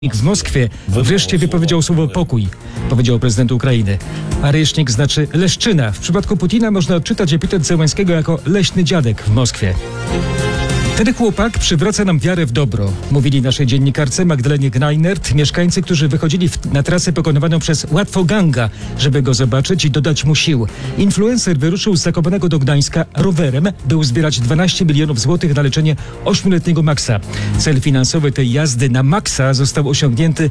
W Moskwie wreszcie wypowiedział słowo pokój, powiedział prezydent Ukrainy. Arysznik znaczy leszczyna. W przypadku Putina można odczytać epitet Zełenskiego jako leśny dziadek w Moskwie. Ten chłopak przywraca nam wiarę w dobro, mówili naszej dziennikarce Magdalenie Gnajnert, mieszkańcy, którzy wychodzili na trasę pokonywaną przez Łatwoganga, żeby go zobaczyć i dodać mu sił. Influencer wyruszył z Zakopanego do Gdańska rowerem, by uzbierać 12 milionów złotych na leczenie 8-letniego Maxa. Cel finansowy tej jazdy na Maxa został osiągnięty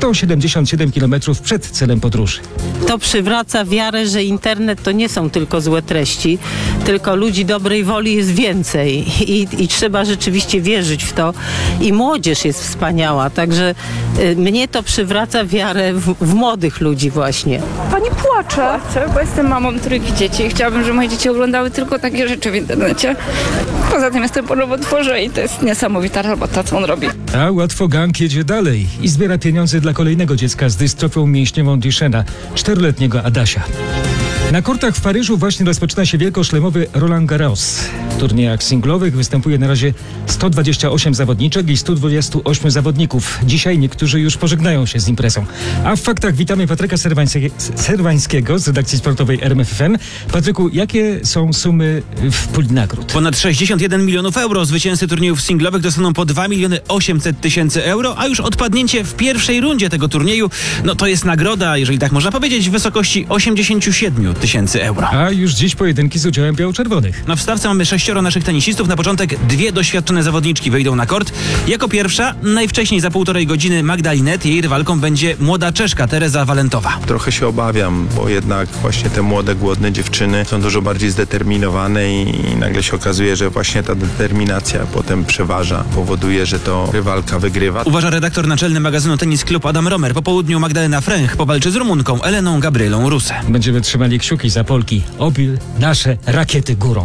177 km przed celem podróży. To przywraca wiarę, że internet to nie są tylko złe treści, tylko ludzi dobrej woli jest więcej i trzeba rzeczywiście wierzyć w to i młodzież jest wspaniała, także mnie to przywraca wiarę w młodych ludzi właśnie. Pani płacze, bo jestem mamą trójki dzieci i chciałabym, żeby moje dzieci oglądały tylko takie rzeczy w internecie. Poza tym jestem po nowotworze i to jest niesamowita robota, co on robi. A Łatwogang jedzie dalej i zbiera pieniądze dla kolejnego dziecka z dystrofią mięśniową Duchenne'a, 4-letniego Adasia. Na kortach w Paryżu właśnie rozpoczyna się wielkoszlemowy Roland Garros. W turniejach singlowych występuje na razie 128 zawodniczek i 128 zawodników. Dzisiaj niektórzy już pożegnają się z imprezą. A w faktach witamy Patryka Serwańskiego z redakcji sportowej RMFFM. Patryku, jakie są sumy w puli nagród? Ponad 61 milionów euro. Zwycięzcy turniejów singlowych dostaną po 2 800 000 euro, a już odpadnięcie w pierwszej rundzie tego turnieju, no to jest nagroda, jeżeli tak można powiedzieć, w wysokości 87 000 euro. A już dziś pojedynki z udziałem biało-czerwonych. W stawce mamy 6 naszych tenisistów. Na początek 2 doświadczone zawodniczki wyjdą na kort. Jako pierwsza, najwcześniej za 1,5 godziny Magda Linette. Jej rywalką będzie młoda Czeszka Tereza Walentowa. Trochę się obawiam, bo jednak właśnie te młode, głodne dziewczyny są dużo bardziej zdeterminowane i nagle się okazuje, że właśnie ta determinacja potem przeważa, powoduje, że to rywalka wygrywa. Uważa redaktor naczelny magazynu Tenis Club Adam Romer. Po południu Magdalena Fręch powalczy z Rumunką Eleną Gabrielą Rusę. Będziemy trzymali kciuki za Polki. Oby nasze rakiety górą.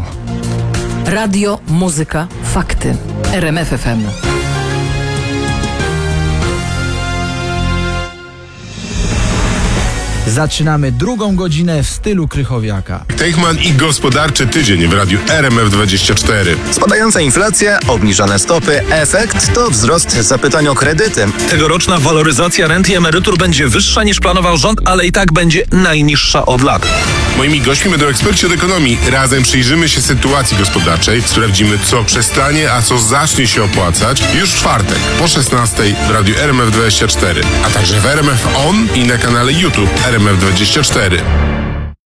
Radio, muzyka, fakty. RMFFM. Zaczynamy drugą godzinę w stylu Krychowiaka. Teichmann i gospodarczy tydzień w radiu RMF24. Spadająca inflacja, obniżone stopy, efekt to wzrost zapytań o kredyty. Tegoroczna waloryzacja rent i emerytur będzie wyższa niż planował rząd, ale i tak będzie najniższa od lat. Moimi gośćmi będą eksperci od ekonomii. Razem przyjrzymy się sytuacji gospodarczej, sprawdzimy, co przestanie, a co zacznie się opłacać już w czwartek po 16 w radiu RMF24, a także w RMF On i na kanale YouTube RMF24.